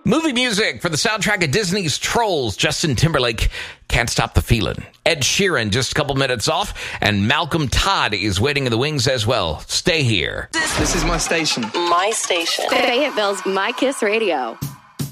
Movie music for the soundtrack of Disney's Trolls. Justin Timberlake, Can't Stop the Feeling. Ed Sheeran, just a couple minutes off. And Malcolm Todd is waiting in the wings as well. Stay here. This is my station. My station. Fayetteville's My Kiss Radio.